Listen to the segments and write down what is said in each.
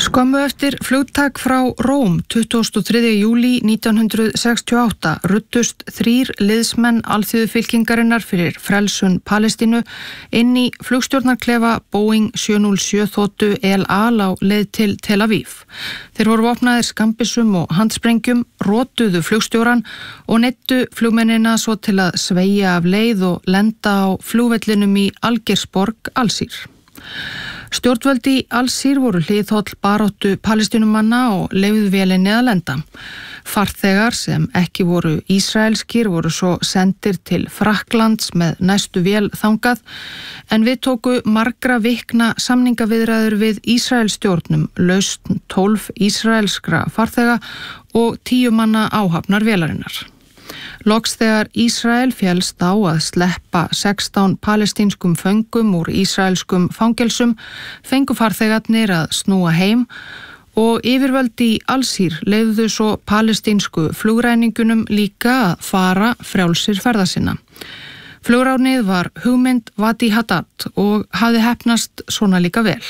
Skömmu eftir flugtak frá Róm 23. júlí 1968 ruddust 3 liðsmenn alþýðufylkingarinnar fyrir frelsun Palestínu inn í flugstjórnarklefa Boeing 707 þotu El Al á leið til Tel Aviv. Þeir voru vopnaðir skammbissum og handsprengjum, rotuðu flugstjóran og neyddu flugmennina svo til að sveigja af leið og lenda á flugvellinum í Algeirsborg, Alsír. Stjórnvöld í Alsír voru hliðhóll baráttu Palestínumanna og leyfðu vélinni að lenda. Farþegar sem ekki voru ísraelskir voru svo sendir til Frakklands með næstu vél þangað, en við tóku margra vikna samningaviðræður við Ísraelstjórnum, lausn 12 ísraelskra farþega og 10 manna áhafnar vélarinnar. Loks þegar Ísrael féllst á að sleppa 16 palestínskum föngum úr ísraelskum fangelsum, fengu farþegarnir að snúa heim og yfirvöld í Alsír leyfðu svo palestínsku flugræningunum líka að fara frjálsir ferða sinna. Flugránið var hugmynd Wadi Haddad og hafði heppnast svona líka vel.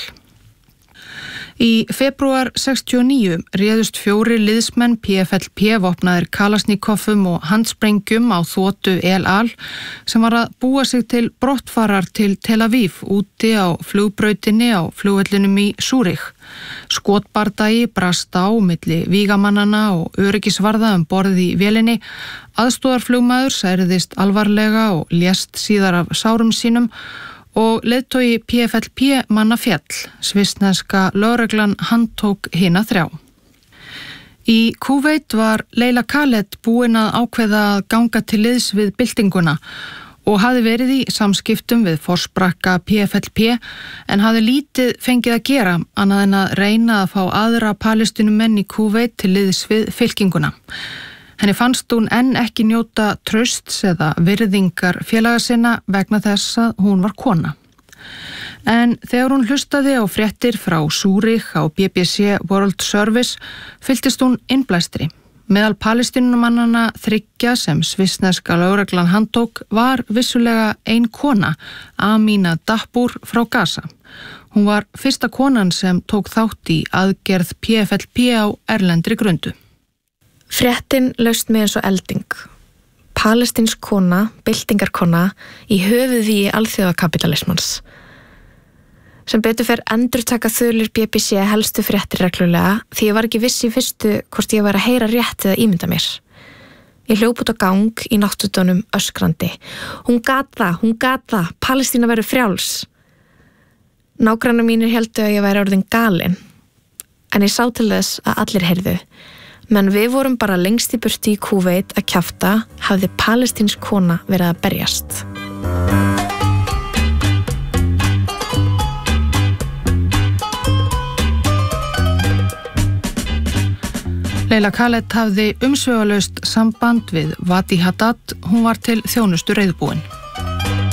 Í febrúar 69 réðust 4 liðsmenn PFLP vopnaðir Kalashnikovum og handsprengjum á þotu El Al sem var að búa sig til brottfarar til Tel Aviv úti á flugbrautinni á flugvellinum í Zúrich. Skotbardagi brast á milli vígamannana og öryggisvarða borð í vélinni. Aðstoðarflugmaður særðist alvarlega og lést síðar af sárum sínum og leiðtogi PFLP manna féll. Svissneska lögreglan handtók hina 3. Í Kúveit var Leila Khaled búin að ákveða að ganga til liðs við byltinguna og hafði verið í samskiptum við forsprakka PFLP en hafði lítið fengið að gera annað en að reyna að fá aðra palestínumenn í Kúveit til liðs við fylkinguna. Henni fannst hún enn ekki njóta trausts eða virðingar félaga sinna vegna þess að hún var kona. En þegar hún hlustaði á fréttir frá Zúrich á BBC World Service fylltist hún innblæstri. Meðal palestínumannanna 3 sem svissneska lögreglan handtók var vissulega ein kona, Amina Dabbur frá Gaza. Hún var fyrsta konan sem tók þátt í aðgerð PFLP á erlendri grundu. Fréttin laust mig eins og elding. Palestínsk kona, byltingarkona, í höfuðvíi alþjóðakapitalismans. Sem betur fer endurtaka þulir BBC helstu fréttir reglulega því ég var ekki viss í fyrstu hvort ég var að heyra rétt eða ímynda mér. Ég hljóp út á gang í náttúrunum öskrandi. Hún gat það, Palestína verður frjáls. Nágrannar mínir héldu að ég væri orðin galin. En ég sá til þess að allir heyrðu. Men við vorum bara lengst í burtu í Kúveit að kjafta, hafði palestínsk kona verið að berjast. Leila Khaled hafði umsvifalaust samband við Wadi Haddad, hún var til þjónustu reiðubúin.